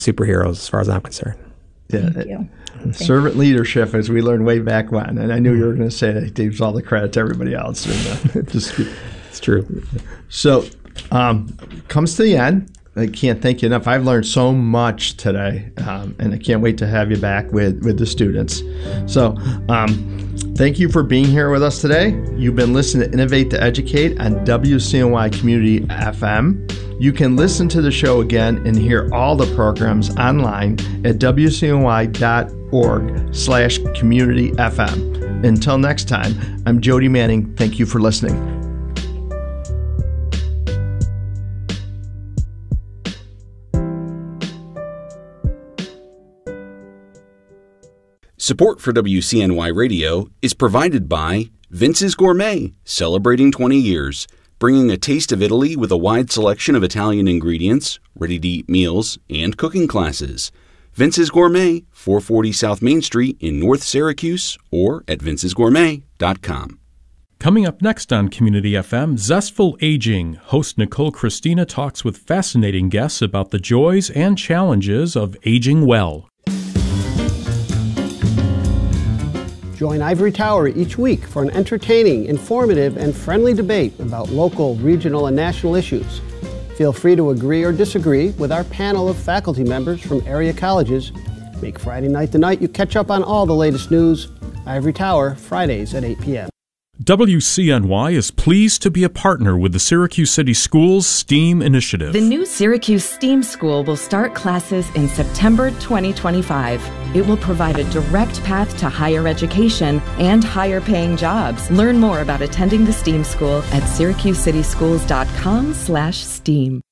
superheroes as far as I'm concerned. Yeah. Thank you. Servant leadership, as we learned way back when. And I knew you were going to say that he gives all the credit to everybody else. It's true. So, comes to the end. I can't thank you enough. I've learned so much today, and I can't wait to have you back with the students. So, thank you for being here with us today. You've been listening to Innovate to Educate on WCNY Community FM. You can listen to the show again and hear all the programs online at wcny.org/communityfm. Until next time, I'm Jody Manning. Thank you for listening. Support for WCNY Radio is provided by Vince's Gourmet, celebrating 20 years, bringing a taste of Italy with a wide selection of Italian ingredients, ready-to-eat meals, and cooking classes. Vince's Gourmet, 440 South Main Street in North Syracuse, or at vincesgourmet.com. Coming up next on Community FM, Zestful Aging. Host Nicole Christina talks with fascinating guests about the joys and challenges of aging well. Join Ivory Tower each week for an entertaining, informative, and friendly debate about local, regional, and national issues. Feel free to agree or disagree with our panel of faculty members from area colleges. Make Friday night the night you catch up on all the latest news. Ivory Tower, Fridays at 8 p.m. WCNY is pleased to be a partner with the Syracuse City Schools STEAM Initiative. The new Syracuse STEAM School will start classes in September 2025. It will provide a direct path to higher education and higher-paying jobs. Learn more about attending the STEAM School at SyracuseCitySchools.com/STEAM.